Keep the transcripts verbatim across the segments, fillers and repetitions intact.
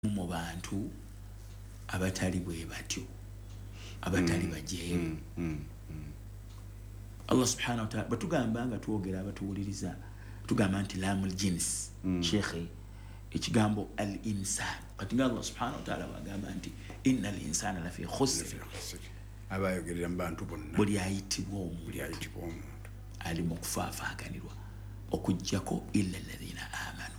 mu bantu abatali bwe batyo abatali mm, bajeeru mm, mm, mm. Allah subhanahu wa ta'ala batugamba nga tuogera abatuwuliriza tugamba nti lamul jins mm. shekhe ekigambo al insan kati nga Allah subhanahu wa ta'ala bagamba nti innal insana lafi khusr abayogerera mu bantu bonna buli ayitibwa omuntu buli ayitibwa omuntu ali mu kufaafaganirwa okujjako illa alladhina amanu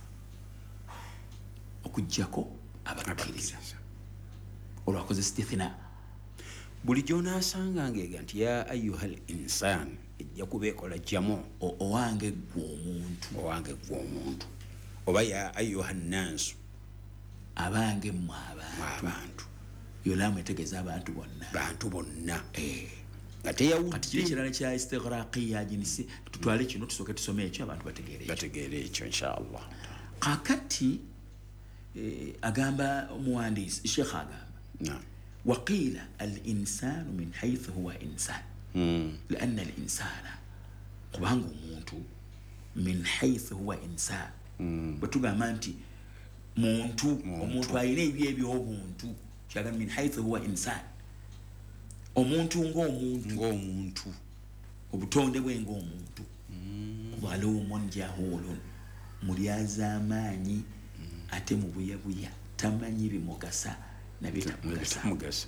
okujjako abakkiriza olwakoze istithna buli gy'onaasanga ng'ega nti ya ayyuhal insan ejja kubeekola jamo owange gwe omuntu owange gwe omuntu oba ya ayyuhan nansu abange mmwe abantu yolamu etegeeza abantu bonna bantu bonna eh nga teyawudde kati kiri ekirala kya istighraqiya jinsi tutwale kino tusooke tusome ekyo abantu bategeere bategeere ekyo inshallah kakati eh, agamba muhandisi Sheikh agamba naam وقيل الإنسان من حيث هو إنسان mm. لأن الإنسان قبانغ مونتو من حيث هو إنسان mm. بتوغا مانتي مونتو ومونتو أيني بيه بيه مونتو شاكا من حيث هو إنسان ومونتو ngو مونتو ngو مونتو وبتونده بيه ngو مونتو ظلوم جهول مليازاماني ate mu buya buya tamanyi bimugasa nabita mugasa mugasa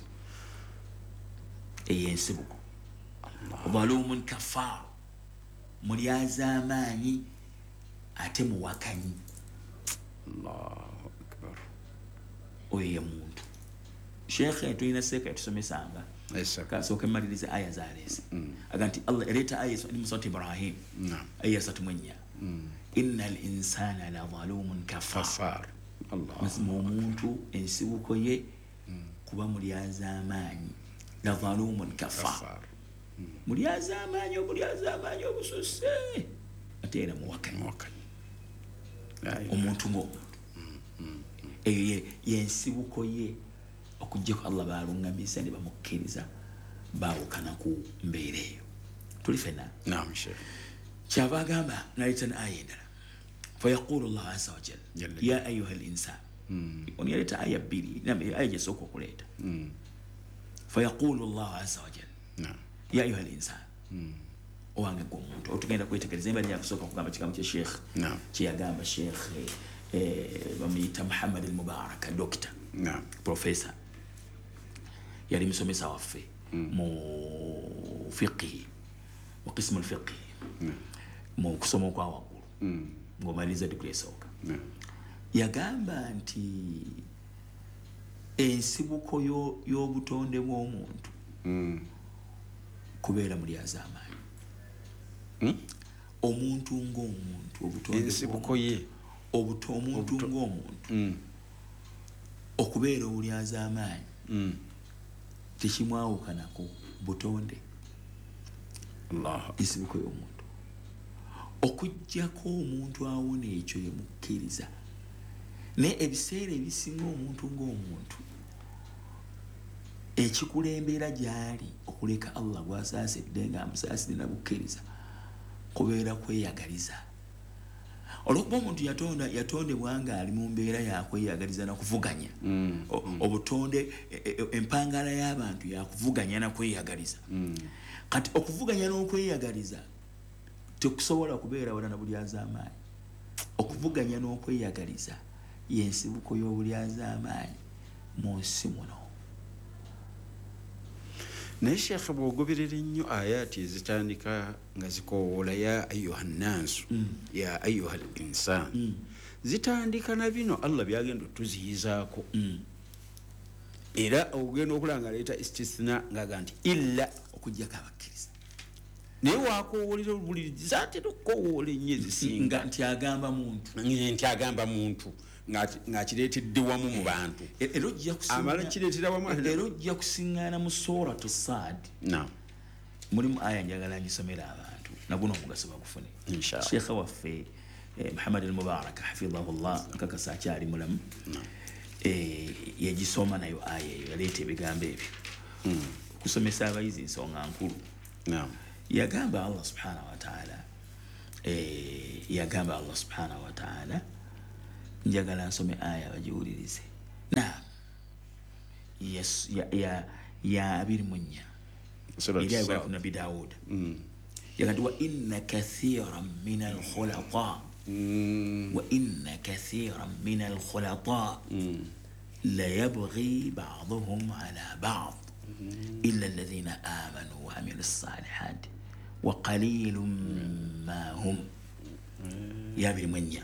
eyensibuko zalumun kafar mulyazamanyi ate muwakanyi Allahu akbar oye muntu shekhe tuyina seka tusomesanga esaka soke malirize aya zalese mm. aganti Allah eleta aya ni musati Ibrahim naam aya satumenya mm. innal insana la zalumun kafar, kafar. Allah masmu muntu ensibuko ye mm. kuba mulyazamanyi la zalumun kafar, kafar. Mm. mulyazamanyi mulyazamanyi obusose atera muwakanyi muwakanyi omuntu ng'omuntu mm. mm. eyo yensibuko ye okujjako Allah balungamisa ne bamukkiriza baawukana ku mbeera eyo tuli fena naam sheikh kyava agamba naleta aya endala fayaqulu Allah azza wa jalla ya ayuha al-insan on yaleta aya bbiri aya gyesooka okuleeta fayaqulu Allah azza wa jalla ya ayuha al-insan owange gwe omuntu otugenda kwetegereza embali yakusooka okugamba kigambo kya sheikh kyeyagamba sheikh bamuyita Muhammad al-Mubarak doctor professor yali musomesa waffe mu fiqhi mu qismu al-fiqhi mu kusoma kwa waggulu ng'omaliriza degree esooka yagamba nti ensibuko y'obutonde bw'omuntu kubeera mulyazaamaanyi omuntu ng'omuntu obutonde ensibuko ye omuntu ng'omuntu okubeera obulyazaamaanyi tekimwawukanako butonde Allah ensibuko y'omuntu okujjako omuntu awona ekyo yemukkiriza naye ebiseera ebisinga omuntu ng'omuntu ekikulembera gyali okuleka Allah gwasaasidde nga amusaasire na bukkiriza kubeera kweyagaliza olwokuba omuntu yatonda yatondebwa nga ali mu mbeera yakweyagaliza nakuvuganya mm. obutonde empangala y'abantu yakuvuganya nakweyagaliza mm. kati okuvuganya n'okweyagaliza tekusobola kubeera wala na bulyazaamaanyi okuvuganya n'okweyagaliza yensibuko y'obulyazaamaanyi mu nsi muno naye sheekhe bw'ogoberera ennyo ayaati ezitandika nga zikoowoola ya ayyuhan nansu mm. ya ayyuhal insan mm. zitandika na bino Allah byagenda tuziyizaako mm. era ogenda okulanga leeta istithna ngaga nti illa okujjako abakkiriza naye wakoowolera obuliriza ate tokoowoola ennyo ezisinga nti agamba muntu nti agamba muntu ng'akireetedde wamu mu bantu amala kireetera wamu era ojja kusiŋŋaana mu suratu Saad mulimu aya njagala ngisomera abantu naguno omugaso bagufune sheekha waffe Muhammad al-Mubarak hafidhahullah nkakasa akyali mulamu yagisoma nayo aya eyo yaleeta ebigambo ebyo kusomesa abayizi ensonga nkulu yagamba Allah subhanahu wa ta'ala yagamba Allah subhanahu wa ta'ala njagala nsome aya bajiwulirize ya ya ya abiri munya ila wa nabi Daud yakati wa inna kathiran min al-khulata wa inna kathiran min al-khulata la yabghi ba'dhum ala ba'd illa alladhina amanu wa amilus salihati wa qalilun ma hum ya abiri munya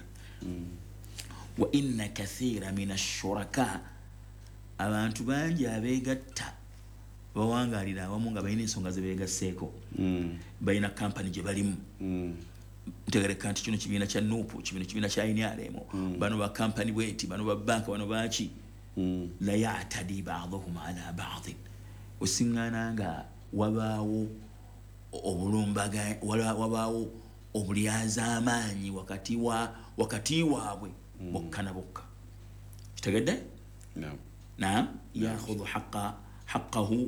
wa inna kathira min ash-shuraka abantu bangi abegatta bawangalira abamu nga balina ensonga zebegasseeko balina kampani gye balimu ntegereka nti kino kibiina kya nuupu kibino kibiina kya inyalemo bano ba kampani bweti bano ba banka bano baki la ya'tadi ba'dhum ala ba'd osiŋŋaana nga wabaawo obulumbaga wabaawo obulyazaamaanyi wakati wa wakati waabwe bokka na bokka kitegedde naam naam ya'khudhu haqqa haqqahu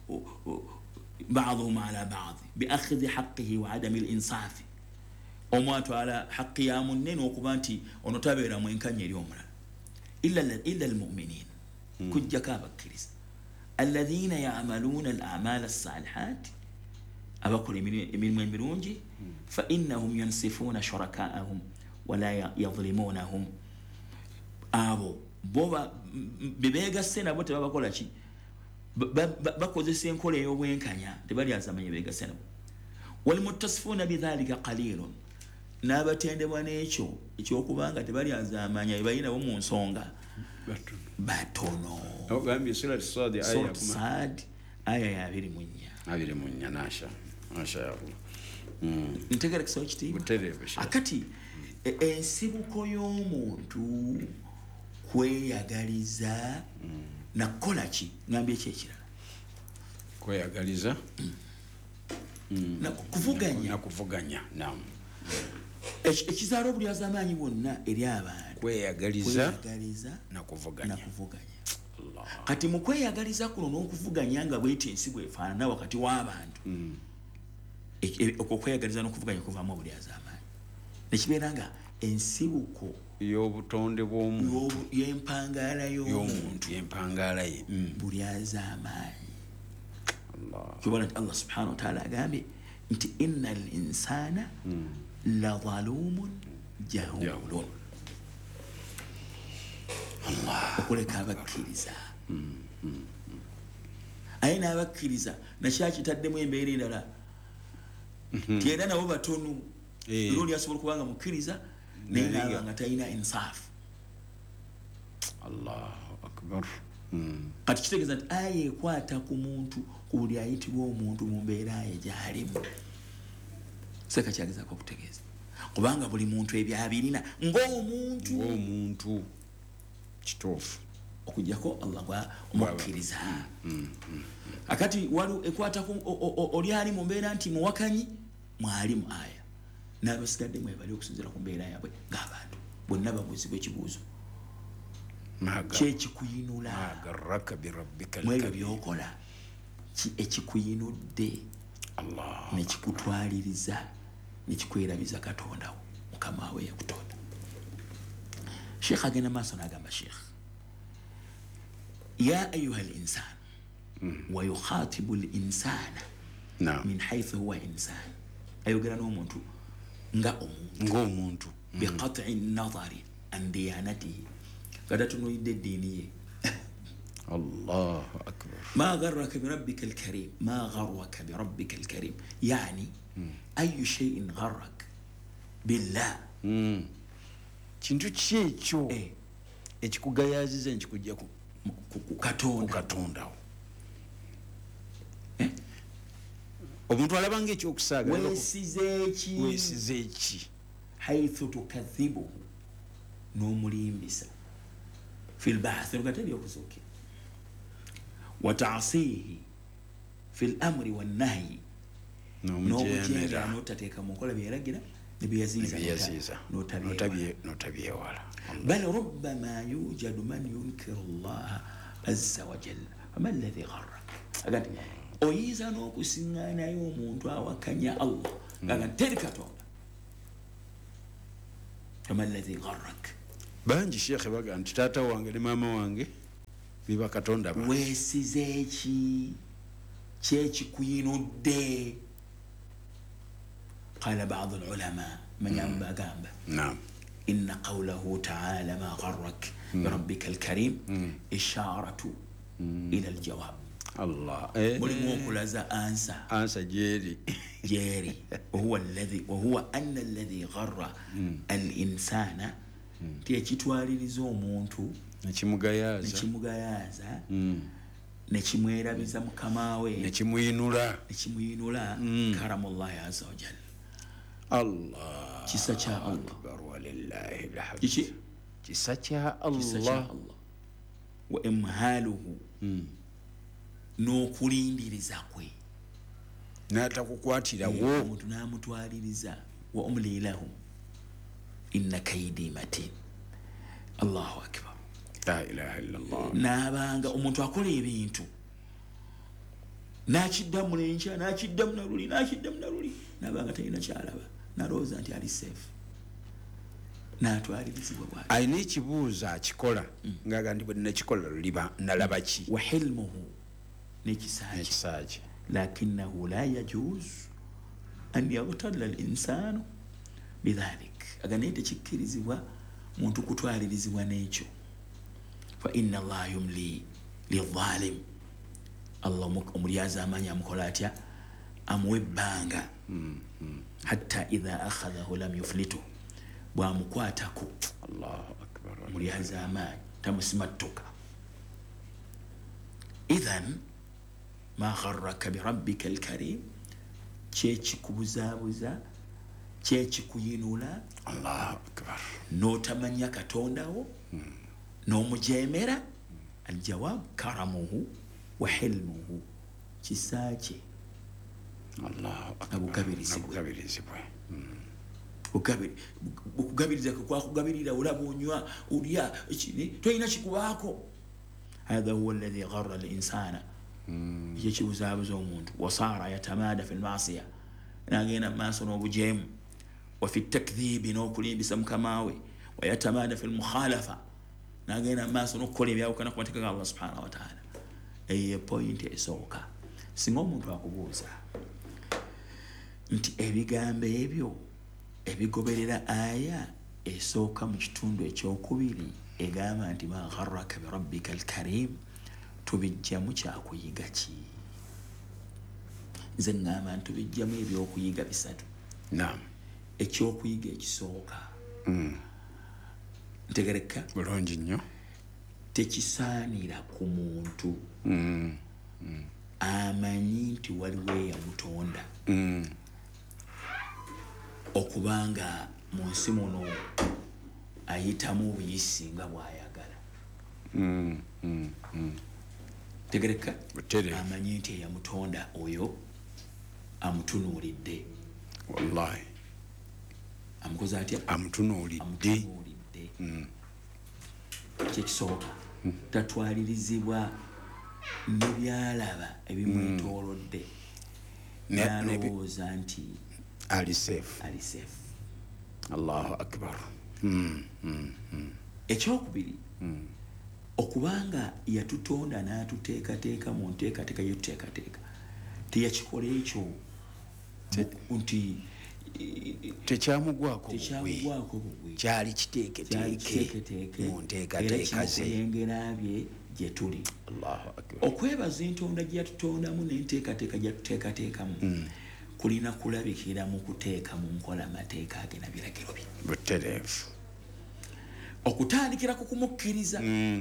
ba'dhum ala ba'd bi'akhdhi haqqihi wa 'adami al-insaf omwatu ala haqqi ya munne n'okuba nti ono tabeera mwenkanya eri omulala illa illa al-mu'minin kujjako abakkiriza alladhina ya'maluna al-a'mal as-salihat abakola emirimu emirungi fa innahum yansifuna shuraka'ahum wa la yadhlimunahum abo boba bebegasse nabo tebabakola ki bakozesa enkola ey'obwenkanya tebali azamanya begasse nabo wal muttasifuna bidhalika qalilun n'abatendebwa n'ekyo ekyokubanga tebali azamanya balinawo mu nsonga batono ogambye sura Sad aya Sad aya ya abiri mu nnya abiri mu nnya nasha nasha yabo ntegera kisawo kitiibwa akati ensibuko y'omuntu kweyagaliza nakola ki ngambye ekyekirala kweyagaliza nakuvuganya nakuvuganya naam ekizaala obulyazaamaanyi bwonna eri abantu kweyagaliza nakuvuganya kati mu kweyagaliza kuno n'okuvuganya nga bweti ensi bwefaanana wakati w'abantu okwo kweyagaliza n'okuvuganya kuvaamu obulyazaamaanyi nekibeera nga ensibuko y'obutonde bw'omuntu y'empangaala y'omuntu y'empangaala ye bulyazaamaanyi kibona nti Allah subhanahu wa ta'ala agambye nti inna al-insana la zalumun jahulun Allah okuleka abakkiriza aye n'abakkiriza nakyakitaddemu embeera endala ti era nabo batono era oli asobola okubanga mukkiriza naye naaba nga talina insaafu Allahu akbar kati kitegeeza nti aya ekwata ku muntu ku buli ayitibwa omuntu mu mbeera ye gy'alimu seka kyagezaako okutegeeza kubanga buli muntu ebyabirina ng'omuntu ng'omuntu kituufu okujjako Allah gwa omukkiriza akati waliwo ekwata ku oli ali mu mbeera nti muwakanyi mwalimu aya n'abasigadde mwe bali okusinziira ku mbeera yaabwe ng'abantu bonna babuuzibwa ekibuuzo kyekikuyinula agarraka birabbika mwebyo byokola ki ekikuyinudde Allah nekikutwaliriza nekikwerabiza Katonda wo mukama we yakutonda Sheikh agenda maaso n'agamba Sheikh ya ayuha al-insan wa yukhatibu al-insana min haythu huwa insan ayogera n'omuntu nga omuntu ng'omuntu biqat'i an-nadari an diyanatihi kada tunoyidde eddiini ye Allahu akbar ma gharraka bi rabbika al-karim ma gharraka bi rabbika al-karim yani ayu shay'in gharrak billah kintu kyekyo ekikugayaziza nkikujja ku Katonda omuntu alaba ng'ekyokusaaga weesizeeki weesizeeki haythu tukadhibuhu n'omulimbisa fil ba'thi ogatali okuzuukira wa ta'sihi fil amri wan nahyi n'omujeemera n'otateeka mu nkola bye yalagira ne bye yaziiza n'otabyewala bal rubbama yujadu man yunkiru Allah azza wa jalla fama alladhi gharrak agati oyinza n'okusiŋŋaanayo omuntu awakanya Allah nga teri Katonda fama alladhi gharrak bangi Sheikh baga nti taata wange ne maama wange biba katonda ba weesize eki kyekikuyinudde qala ba'd al-ulama man yambagamba naam inna qawlahu ta'ala ma gharrak bi rabbika al-karim isharatu ila al-jawab Allah mulimu okulaza ansa ansa jeri jeri huwa alladhi wa huwa anna alladhi gharra al-insana tiyekitwaliriza omuntu nekimugayaza nekimugayaza nekimwerabiza mukama we nekimuyinula nekimuyinula karamullahi azza wa jalla Allah kisa cha Allah akbar walillahi alhamd kiki kisa cha kisa cha Allah Allah wa imhaluhu n'okulindiriza kwe n'atakukwatira wo omuntu n'amutwaliriza wa umlilahu inna kaidi matin Allahu akbar la ilaha illa Allah n'abanga omuntu akola ebintu n'akiddamu n'enkya n'akiddamu naluli n'akiddamu naluli n'abanga talina kyalaba nalowooza nti ali safe n'atwalirizibwa bwati alina ekibuuzo akikola ngaaga nti bwe nakikola luliba nalaba ki wa hilmuhu n'ekisaaki ekisaaki lakinahu la yajuz an yaghtalla al-insanu bidhalik aga naye tekikkirizibwa muntu kutwalirizibwa n'ekyo fa inna Allah yumli lidhalim Allah omulyaza amaanyi amukola atya amuwa ebbanga hatta idha akhadhahu lam yuflitu bwamukwatako Allahu akbar omulyaza amaanyi tamusimattuka idhan ma gharraka birabbika alkarim kyekikubuzaabuza kyekikuyinula Allahu akbar n'otamanya katondawo n'omujemera aljawab karamuhu wa hilmuhu kisaakye Allahu akbar abugabirizibwe okugabiriza kwakugabirira olaba onywa olya ekini tolina kikubaako hatha huwa alladhi gharra al-insana ekyo kibuzaabuza omuntu wasaara yatamada fi lmasiya nagenda mumaaso n'obujeemu wafi takdhibi n'okulimbisa mukamawe wayatamada fi lmukhalafa nagenda mumaaso n'okukola ebyawukana ku mateeka ga Allah subhanahu wa ta'ala eyo point esooka singa omuntu akubuuza nti ebigambo ebyo ebigoberera aya esooka mu kitundu ekyokubiri egamba nti ma gharraka bi rabbika alkarim tubijjamu kyakuyiga ki nze ngamba nti tubijjamu ebyokuyiga bisatu naam ekyokuyiga ekisooka ntegereka bulungi nnyo tekisaanira ku muntu amanyi nti waliwo eyamutonda okubanga mu nsi muno ayitamu obuyisi nga bw'ayagala tegereka amanyi nti eyamutonda oyo amutunuulidde wallahi amukoze atya amutunuulidde kyekisooka tatwalirizibwa nebyalaba ebimwetoolodde nalowooza nti ali safe ali safe Allahu akbar ekyokubiri okubanga yatutonda n'atuteekateeka mu nteekateeka yetuteekateeka teyakikola ekyo nti tekyamugwako tekyamugwako bugwe kyali kiteeketeeke mu nteekateeka ze engera bye gye tuli Allahu akbar okwebaza entonda gye yatutondamu n'enteekateeka gye yatuteekateekamu kulina kulabikira mu kuteeka mu nkola mateeka ge na biragiro bye butereevu okutandikira ku kumukkiriza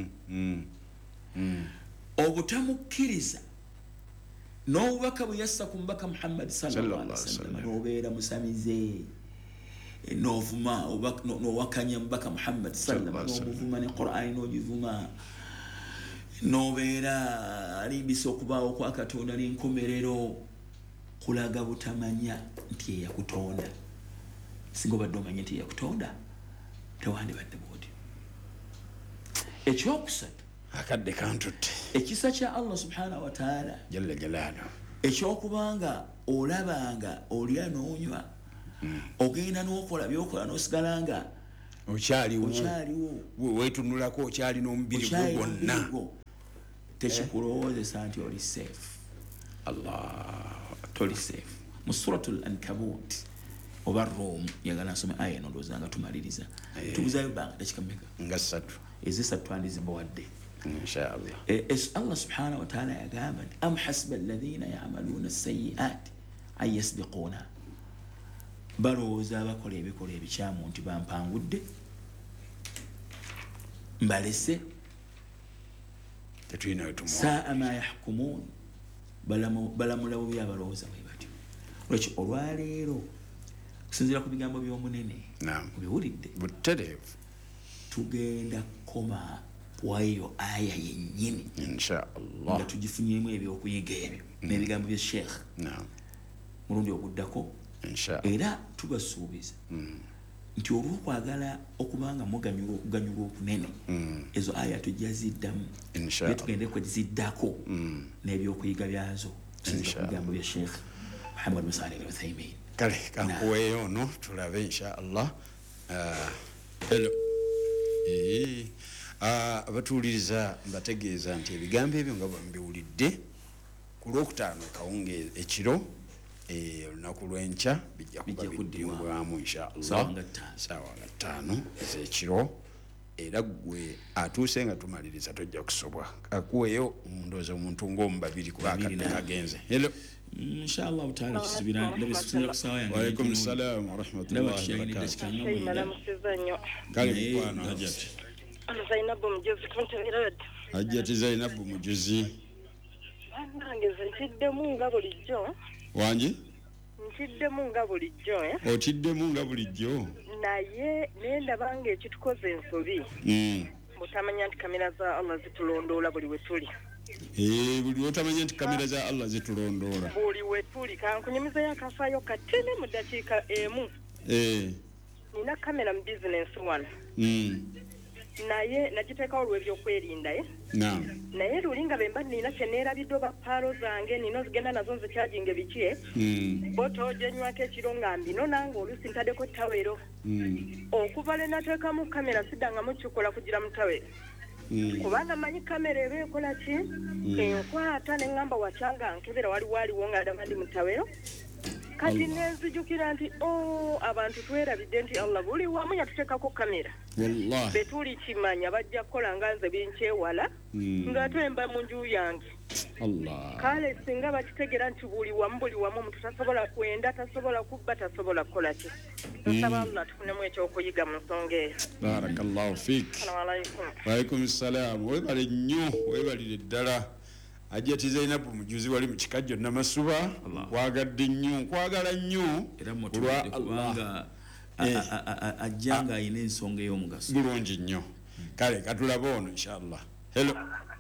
obutamukkiriza n'obubaka bwe yassa ku mubaka Muhammad sallallahu alaihi wasallam n'obeera musamize n'ovuma n'owakanya mubaka Muhammad sallallahu alaihi wasallam n'omuvuma ne Qur'ani n'ogivuma n'obeera alimbisa okubaawo kwa Katonda n'enkomerero kulaga butamanya nti eyakutonda singa obadde omanye nti eyakutonda tewandibadde bwoti ekyokusatu akadde kantutte ekisa kya Allah subhanahu wa ta'ala jalla jalaaluhu ekyokubanga olabanga olya n'onywa ogenda n'okola byokola n'osigalanga okyaliwo okyaliwo weetunulako okyali n'omubiri gwo gwonna tekikulowozesa nti oli safe. Allah toli safe. Mu suratul Ankabut oba Rum yagala nsome aya eno ndowooza nga tumaliriza tubuzayo bbanga tekikameka nga ssatu ezisatu twandizibawadde inshallah. Es Allah subhanahu wa ta'ala yagamba nti am hasiba alladhina ya'maluna as-sayyi'ati an yasbiquna, balowooza abakola ebikola ebikyamu nti bampangudde mbalese. tetulina wetumu saa ma yahkumun, balamula bubi abalowooza bwe batyo. Olwekyo olwaleero kusinziira ku bigambo by'omunene obiwulidde butereevu tugenda kukoma wayo aya yennyini inshallah nga tugifunyemu ebyokuyiga ebyo n'ebigambo bya sheekh mulundi oguddako era tubasuubiza nti olw'okwagala okubanga muganyulwa okuganyulwa okunene ezo aya tujja ziddamu naye tugende kweziddako n'ebyokuyiga byazo kusinziira ku bigambo bya sheekh Muhammad bin Salih al-Uthaymin. Kale kankuweeyo ono tulabe inshallah. Hello. Eh abatuuliriza mbategeeza nti ebigambo ebyo nga bambiwulidde ku lwokutaano kawunge ekiro olunaku lw'enkya bijja kuba biddibwamu inshallah saawa nga ttaano ez'ekiro, era gwe atuuse nga tumaliriza tojja kusobwa. Kakuweeyo ndowooza omuntu ng'omu babiri kuba akadde kagenze. Hello. inshallah taala kisibira ndebe sitira kusawa yange. Wa alaykum salaam wa rahmatullahi wa barakatuh. Kale bwana Hajjati. Zainabu Mujuzi Kunterad. Hajjati Zainabu Mujuzi. Nangeze ntiddemu nga bulijjo. Wangi? Ntiddemu nga bulijjo eh. Otiddemu nga bulijjo. Naye nenda bange ekitukoze ensobi. Mm. Mutamanya nti kamera za Allah zitulondoola buli we tuli. Eh buli otamanya nti kamera za Allah zitulondoola. Buli we tuli kankunyumiza yakafaayo katene mu dakiika emu. Eh. Nina kamera mu business one. Mm. Naye nagiteekawo olw'ebyokwerinda eh. Naam. Naye lulinga bemba nina kyeneerabidde oba paalo zange nina zigenda nazo nzikyajinga ebiki eh. Mm. Botoje nywako ekiro nga mbino nange oluusi ntaddeko tawero. Mm. Okuva le nateekamu kamera siddangamu kikola kugira mu tawero. Mm. Kubanga manyi kamera eba ekola ki? Mm. Enkwata ne ngamba wakyanga nkebera wali waliwo nga ndaba ndi mu tawero. Kati nenzijukira nti oh abantu twerabidde nti Allah buli wamu yatuteekako kamera. Wallahi. Betuli kimanya bajja kukola nga nze binkyewala Mm. nga twemba mu nju yange. Allah. Kale singa bakitegera nti buli wamu buli wamu omuntu tasobola kwenda tasobola kubba tasobola kukola ki. Nsaba Allah tufunemu ekyokuyiga mu nsonga eyo. Barakallahu fik. Assalamu alaikum. Wa alaikum salaam. Webale nnyo webalire ddala. Hajjati Zainabu Mujuzi wali mu kikajjo Namasuba kwagadde nnyo kwagala nnyo era mutulwa kubanga ajjanga ayina ensonga ey'omugaso bulungi nnyo. Kale katulaba ono inshallah. Hello.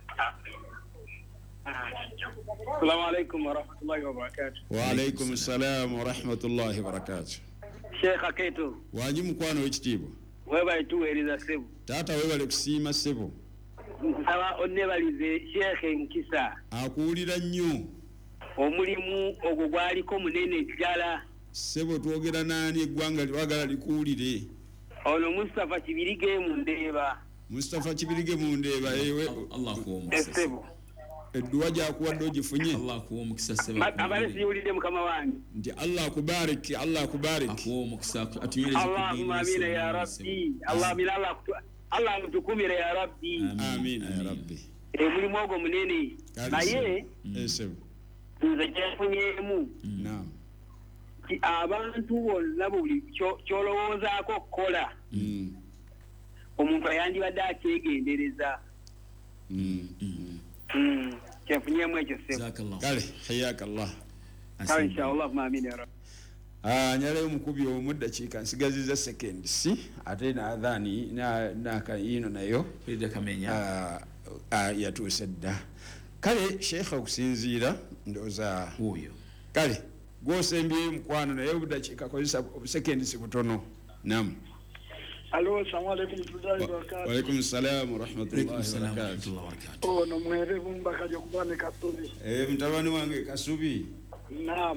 Assalamu alaikum wa rahmatullahi wa barakatuh. Wa alaikum salaam wa rahmatullahi wa barakatuh. Sheikh Aketo. Wanyi mukwano w'ekitiibwa. Webale tuweereza ssebo. Taata webale kusiima ssebo. Nsaba onnebalize Sheikh Nkisa. Akuwulira nnyo. Omulimu ogwo gwaliko munene ddala. Ssebo twogera n'ani eggwanga liwagala likuwulire. Ono Mustafa Kibirige mu Ndeeba. Mustafa Kibirige mu Ndeeba ewe. Allah kuwa omukisa. Ssebo. Edduwa gyakuwadde ogifunye. Allah kuwa omukisa ssebo. Abale siwulidde mukama wange. Nti Allah akubariki Allah akubariki. Akuwa omukisa atunyereze ku dini. Allahumma amina ya Rabbi. Allah bila Allah Allah mutukumire ya Rabbi. Amina ya Rabbi. Emulimu ogwo munene. Naye ensebo. Nze kyefunyemu. Naam. Ti abantu bonna buli kyolowoozaako okukola. Mm. Omuntu ayandibadde akyegendereza. Mm. Mm. Kyefunyemu ekyo ssebo. Jazakallah. Kale hayakallah. Kale inshallah amin ya Rabbi. Ah nyale omukubi omuddakiika nsigaziza seconds ate na adhani na nakayino nayo Frida Kamenya. Ah ah yatuuse dda. Kale Sheikh okusinziira ndoza Huyo. Kale gwosembye mukwano naye obuddakiika kozesa seconds butono. Naam. Alo, assalamu alaikum warahmatullahi Wa wabarakatuh. alaikum salaam wa rahmatullahi wa Assalamu barakatuh. alaikum wa barakatuh. Ono mwere bumbaka jokubane kasubi. Eh mtabani wange Kasubi. Naam.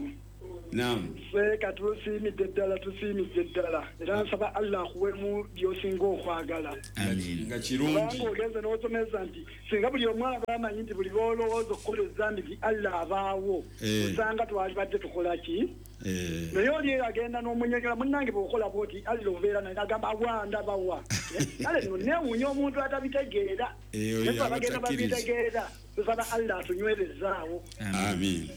naam seeka tusiimidde ddala tusiimidde ddala era nsaba allah akuwemu byosinga okwagala nga kirungi kubanga ogenze n'osomeza nti singa buli omu aba amanyi nti buli lwolowooza okukola ezambi nti allah abaawo osanga twalibadde tukola ki naye oli agenda n'omunyegera munnange bweokola bwoti allah obeera naye agamba awanda bawa kale no neewuunya omuntu atabitegeera naye abagenda babitegeera tusaba allah atunywerezaawo amin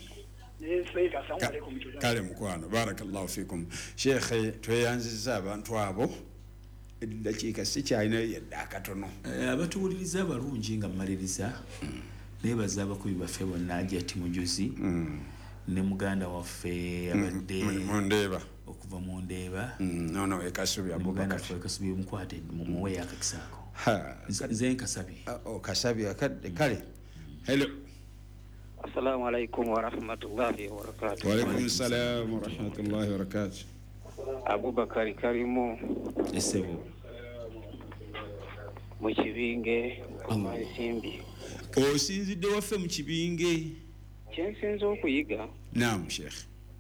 kale mukwano barakallahu fikum shekhe tweyanziza abantu abo eddakiika sikyalinayo yedda akatono abatuwuliriza abalungi nga mmaliriza neebaza abakubi baffe bonna ajati mujuzi ne muganda waffe abadde mundeeba okuva mu ndeeba nono ekasubi muganda waffe ekasubi mukwate mumuwe akakisaako nze nkasabi okasabi akadde kale hello Assalamu alaikum wa rahmatullahi wa barakatuh. Wa alaikum salam wa rahmatullahi wa barakatuh. Abubakar Karimu Esebo mu kibinge Simbi. Osinzidde waffe mu kibinge kyensinza okuyiga. Naam Sheikh.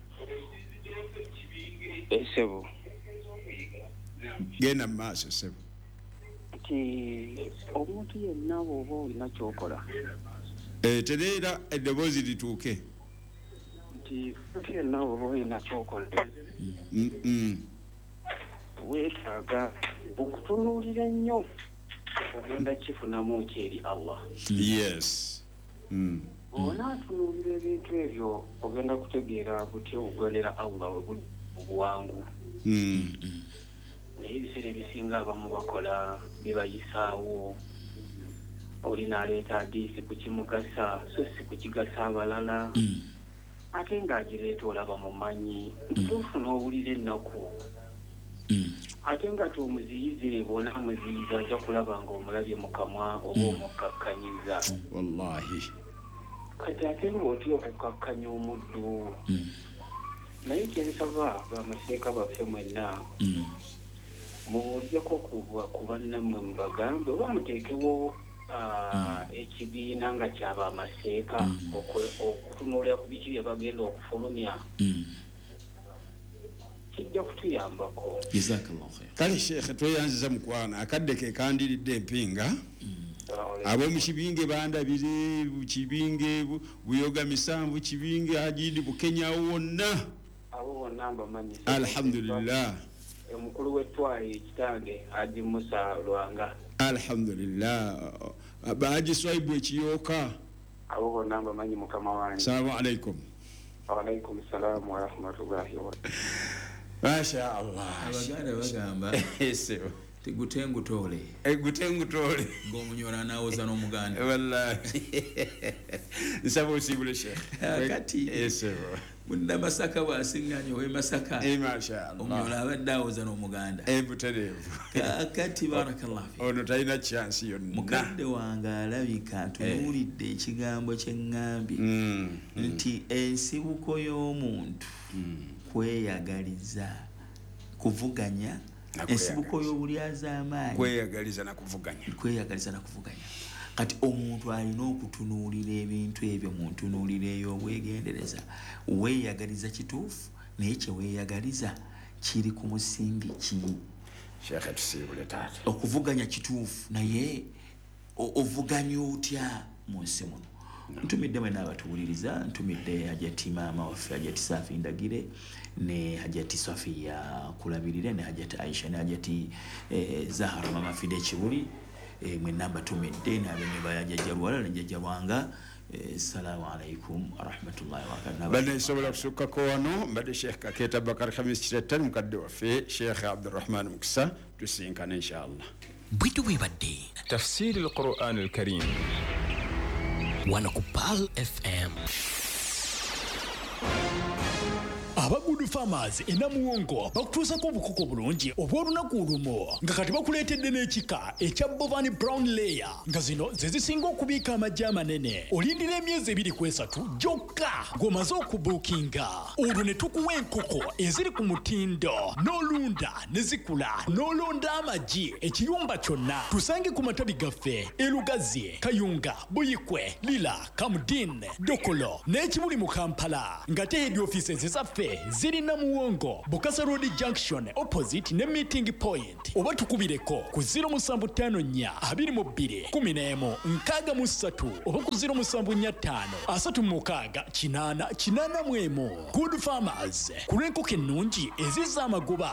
Esebo genda mu maaso Sebo. Ti omuntu yenna oba olina kyokola Eh tereera eddoboozi lituuke nti yenna oba olina kyokola weetaaga okutunuulira ennyo ogenda kifunamu ki eri Allah. Yes. Onaatunuulira ebintu ebyo ogenda kutegeera buti obugondera Allah obuwangu. Naye ebiseera ebisinga abamu bakola bibayisaawo olina aleeta hadiisi ku kimugasa so si ku kigasa abalala ate ng'agireeta olaba mumanyi ntufuna owulira ennaku ate nga tumuziyize bona muziyiza ajja kulaba ng'omulabye mu kamwa oba omukakkanyiza wallahi kati ate ng'otya okukakkanya omuddu naye kyensaba bamaseeka baffe mwenna mubuulyeko ku bannammwe mubagambe oba muteekewo ekibiina nga kyaba amaseeka okutunuulira ku biki bye bagenda okufulumya kijja kutuyambako. Kale Sheikh tweyanziza mukwana akadde ke kandiridde empinga ab'omu kibinge bandabire kibinge buyoga misanvu kibinge ajidi bukenya wonna abo bonna mbamanyi alhamdulillah omukulu w'ettwali kitange Haji Musa Lwanga alhamdulillah Baji Swaibu ekiyoka abo bonna mbamanyi mukama wange. Assalamu alaikum. Wa alaikum salam wa rahmatullahi wa barakatuh. Masha Allah. Abaganda bagamba esebo tigutengu tole egutengu tole ng'omunyola nawoza n'omuganda wallahi nsaba osibule Sheikh kati esebo munda Masaka bw'asiŋŋaanye ow'e Masaka masha Allah omunyola abadde awoza n'omuganda ebutereevu kati barakallahu fi ono talina chance yonna mukadde wange alabika ntunuulidde ekigambo kye ŋŋambye nti ensibuko y'omuntu kweyagaliza kuvuganya ensibuko y'obulyazaamaanyi kweyagaliza na kuvuganya kweyagaliza na kuvuganya kati omuntu alina okutunuulira ebintu ebyo mu ntunuulira ey'obwegendereza weeyagaliza kituufu naye kye weeyagaliza kiri ku musingi ki Sheikh tusibule taata okuvuganya kituufu naye ovuganya otya mu nsi muno. Ntumidde mwena abatuwuliriza ntumidde Hajati maama waffe Hajati Safi Ndagire ne Hajati Safiya Kulabirire ne Hajati Aisha ne Hajati eh, Zahara mama Fide Kibuli eh, mwena batumidde n'abene bayajja Rwala ne jajja Wanga. Assalamu alaikum wa rahmatullahi wa barakatuh. Bana isobola kusukka ko wano mbadde Sheikh Kaketa Bakar Khamis Kiretan mukadde waffe Sheikh Abdurrahman Mukisa tusinkana inshallah. Bwitu wibadde تفسير القرآن الكريم wana ku P A L F M. Abagu Good Farmers e Namuwongo bakutuusako obukoko bulungi obw'olunaku olumu nga kati bakuleetedde n'ekika ekya Bovani Brown Layer nga zino ze zisinga okubiika amajja amanene. Olindira emyezi ebiri ku esatu gyokka ng'omaze okubuukinga. Olwo ne tukuwa enkoko eziri ku mutindo n'olunda ne zikula n'olonda amagi ekiyumba kyonna. Tusange ku matabi gaffe e Lugazi, Kayunga, Buyikwe, Lila, Kamudin, Dokolo n'ekibuli mu Kampala ng'ate head offices ezaffe ziri Namuwongo, Bokasa Road Junction opposite ne Meeting Point. Oba tukubireko ku zero musanvu ttaano nnya abiri mu bbiri kumi n'emu nkaaga mu ssatu oba ku zero musanvu nnya ttaano asatu mu mukaaga kinaana kinaana mu emu. Good Farmers ku lw'enkoko ennungi ezizza amagoba.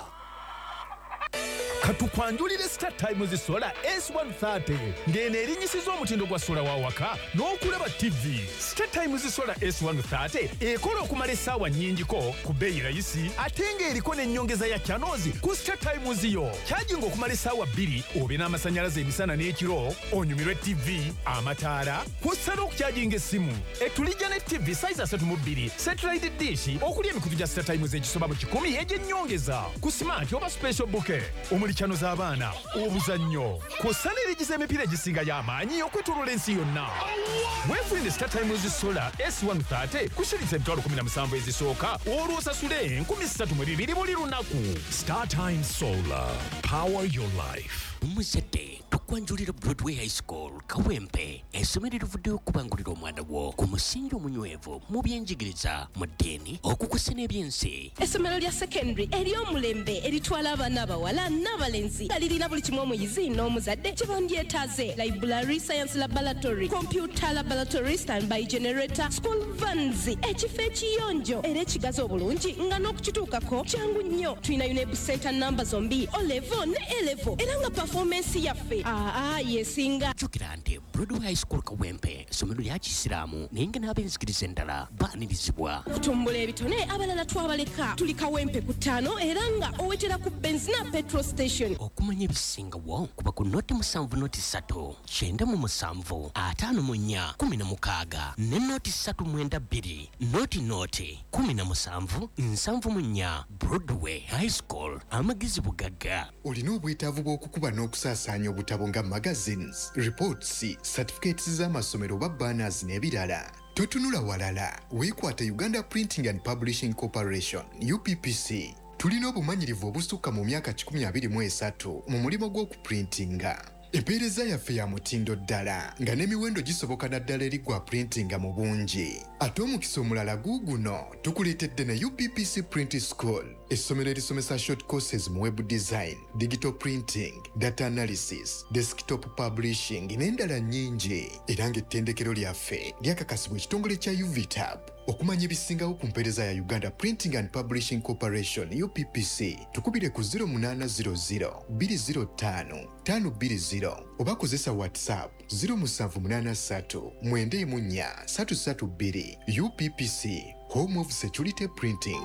Katukwanjulire Star Times Solar S one thirty ngene erinyisiza omutindo gwa sola wa waka n'okulaba T V. Star Times Solar S one thirty ekola okumala essaawa nnyingiko ku bbeeyi rayisi ate ng'eriko n'ennyongeza ya channels ku Star Times yo. Charging okumala essaawa bbiri obe n'amasannyalaze emisana n'ekiro onyumirwe T V, amataala, kw'ossa n'okucharginga essimu. Etulijja ne T V size asatu mu bbiri satellite dish okuli emikutu gya Star Times egisoba mu kikumi egy'ennyongeza ku smart oba special bouquet. Omuli chano z'abaana, obuzannyo, kw'ossa n'erigiza emipiira egisinga y'amaanyi okwetooloola ensi yonna. Weefunire Star Times Solar S one thirty kusiritsa emitwalo kumi na musanvu ezisooka olwo osasule enkumi ssatu mu bibiri buli lunaku. Star Times Solar, power your life. Muzadde tukwanjulira Broadway High School Kawempe essomero erivuddeyo okubangulira omwana wo ku musingi omunywevu mu byenjigiriza mu ddiini okukusa n'ebyensi. Essomero lya secondary ery'omulembe eritwala abaana abawala n'abalenzi nga lirina buli kimu omuyizi n'omuzadde kye bandyetaaze: library, science laboratory, computer laboratory, standby generator, school vans, ekifo ekiyonjo era ekigazi obulungi nga n'okukituukako kyangu nnyo. Tulina UNEB center namba zombi O level ne A level era nga performance yaffe aa yesinga. Jjukira nti Broadway High School Kawempe essomero lya Kisiraamu naye nga n'ab'enzikiriza endala baanirizibwa. Okutumbula ebitone abalala twabaleka. Tuli Kawempe ku ttaano era nga owetera ku benzina petrol station. Okumanya ebisingawo kuba ku noti musanvu noti ssatu kyenda mu musanvu ataano mu nnya kumi na mukaaga ne noti ssatu mwenda bbiri noti noti kumi na musanvu nsanvu mu nnya. Broadway High School, amagezi bugagga. Olina obwetaavu bw'okukuba n'okusaasaanya obutabo nga magazines, reports, certificates z'amasomero oba banners n'ebirala. Totunula walala, weekwata Uganda Printing and Publishing Corporation U P P C. Tulina obumanyirivu obusukka mu myaka kikumi abiri mu esatu mu mulimu gw'okuprintinga. Empeereza yaffe ya mutindo ddala nga n'emiwendo gisoboka naddala eri gwa printinga mu bungi. Ate omukisa omulala guuguno tukuleetedde ne U P P C Print School, essomero erisomesa short courses mu web design, digital printing, data analysis, desktop publishing n'endala nnyingi. Era ng'ettendekero lyaffe lyakakasibwa ekitongole kya U V T A B. Okumanya ebisingawo ku mpeereza ya Uganda Printing and Publishing Corporation U P P C tukubire ku zero munana zero zero bbiri zero ttaano ttaano bbiri zero oba kozesa WhatsApp zero musanvu munana ssatu mwenda emu nnya ssatu ssatu bbiri. U P P C, Home of Security Printing.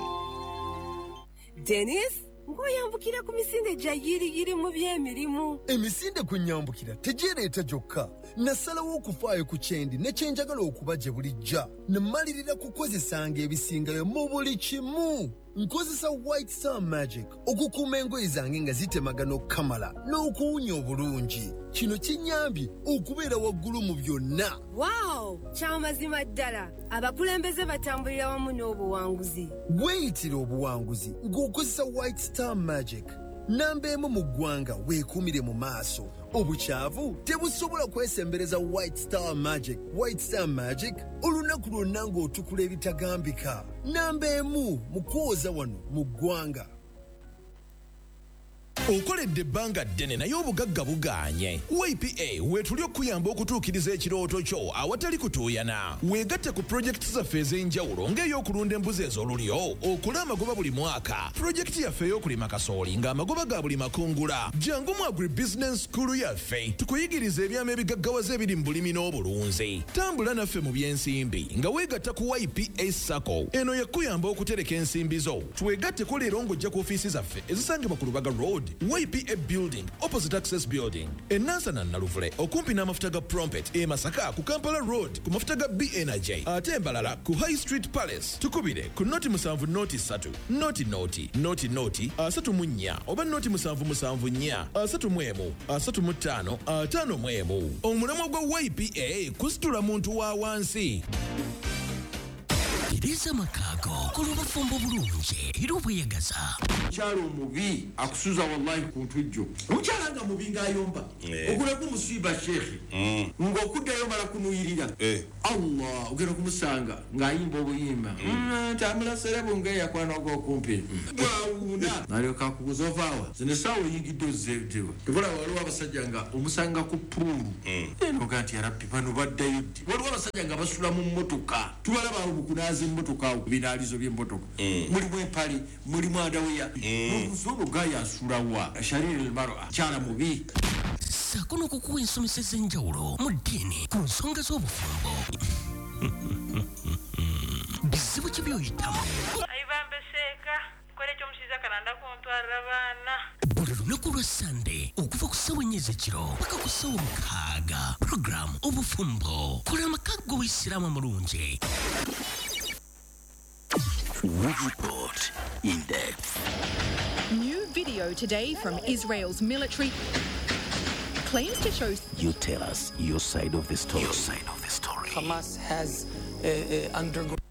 Dennis, ngoyambukira ku misinde gya yiriyiri mu by'emirimu. Emisinde kwenyambukira tegereeta gyokka. Nasalawo okufaayo ku kyendi ne kyenjagala okuba gye bulijja. Ne mmalirira kukozesanga ebisingayo mu buli kimu. Nkozesa White Star Magic okukuuma engoye zange nga zitemagana okukamala n'okuwunya obulungi. Kino kinyambye okubeera waggulu mu byonna. Wow, kyamazima ddala. Abakulembeze batambulira wamu n'obuwanguzi. Weeyitira obuwanguzi ng'okozesa White Star Magic. Namba emu mu ggwanga weekuumire mu maaso. Obukyavu tebusobola kwesembereza White Star Magic. White Star Magic olunaku lwonna ng'otukula ebitagambika. Namba emu mu kwoza wano mu ggwanga. Okoledde ebbanga ddene naye obugagga bugaanye. Y P A weetuli okuyamba okutuukiriza ekirooto kyo awatali kutuuyana. Weegatte ku pulojekiti zaffe ez'enjawulo ng'ey'okulunda embuzi ez'olulyo, okula amagoba buli mwaka, pulojekiti yaffe ey'okulima kasooli ng'amagoba ga buli makungula. Jangu mu agribusiness school yaffe tukuyigiriza ebyama ebigaggawaza ebiri mu bulimi n'obulunzi. Tambula naffe mu by'ensimbi nga weegatta ku Y P A Sacco. Eno yakuyamba okutereka ensimbi zo. Twegatteko leero ng'ojja ku ofiisi zaffe ezisangibwa ku Lubaga Road Road, Y P A Building, opposite Access Building. E Nansana Naluvule, okumpi n'amafuta ga Prompet, e Masaka ku Kampala Road, ku mafuta ga B Energy, ate Mbalala ku High Street Palace. Tukubire ku noti musanvu noti satu, noti noti, noti noti, asatu mu nnya, oba noti musanvu musanvu nnya, asatu mu emu, asatu mu ttaano, ataano mu emu. Omulamwa gwa Y P A kusitula muntu wa wansi. Tereza Makago, kulubafumbo bulungi, era obweyagaza. Omukyala omubi akusuza wallahi ku ntujjo. Omukyala nga mubi ng'ayomba. Okulako musiba shekhi. Ng'okuddayo mala kunuyirira. Allah, ogenda kumusanga ng'ayimba obuyimba. Tambula serebo ng'eyakwana ogw'okumpi. Bwawuna. Nalyoka akubuza ovaawa. Zino essaawa oyingidde ozzeewo. Tubula waliwo abasajja nga omusanga ku puulu. Eno ga nti yarabbi bano baddayo ddi. Waliwo abasajja nga basula mu mmotoka. Tubalaba awo bukunaazi mmotoka awo binaalizo by'emmotoka. Mulimu empali, mulimu adaweya. N'omusobo gaya asulawa. Shariri al-mar'a. Kyala mubi. Ssaako n'okukuwa ensomesa ez'enjawulo mu ddiini ku nsonga z'obufumbo. Bizibu ki by'oyitamu? Ayibambeseeka. Kole ky'omusiza kalanda kuntwalira baana. Buli lunaku lwa Sande okuva ku ssaawa ennya ez'ekiro paka ku ssaawa mukaaga. Program obufumbo. Kola amakago w'Isiraamu amulungi. Report in depth. New video today from Israel's military claims to show. You tell us your side of the story. Your side of the story. Hamas has uh, uh, undergone.